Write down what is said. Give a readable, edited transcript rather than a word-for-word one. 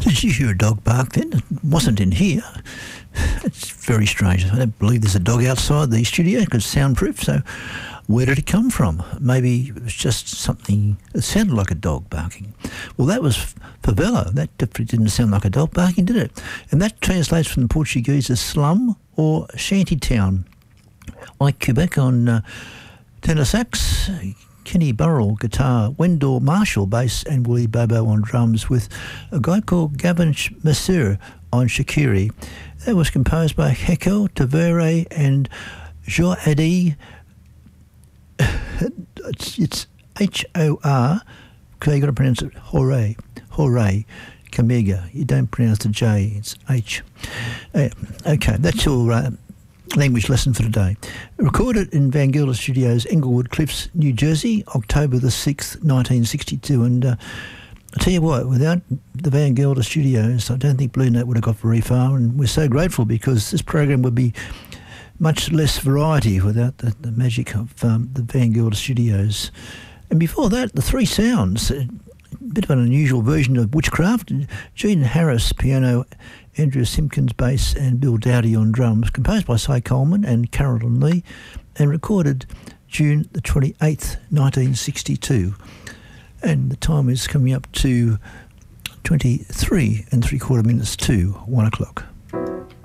Did you hear a dog bark then? It wasn't in here. It's very strange. I don't believe there's a dog outside the studio because it's soundproof, so where did it come from? Maybe it was just something that sounded like a dog barking. Well, that was favela. That definitely didn't sound like a dog barking, did it? And that translates from the Portuguese as slum or shanty town. Like Quebec on tenor sax, Kenny Burrell guitar, Wendell Marshall bass and Willie Bobo on drums with a guy called Gavin Masseur on shakiri. That was composed by Heko Tavere and Joadi. It's H-O-R, because you've got to pronounce it Hooray, Kamega. You don't pronounce the J, it's H. Okay, that's your language lesson for today. Recorded in Van Gelder Studios, Englewood Cliffs, New Jersey, October the 6th, 1962. And I tell you what, without the Van Gelder Studios, I don't think Blue Note would have got very far. And we're so grateful because this program would be much less variety without the magic of the Van Gelder Studios. And before that, the Three Sounds, a bit of an unusual version of Witchcraft. Gene Harris, piano, Andrew Simpkins, bass, and Bill Dowdy on drums, composed by Cy Coleman and Carolyn Lee, and recorded June the 28th, 1962. And the time is coming up to 23 3/4 minutes to 1 o'clock.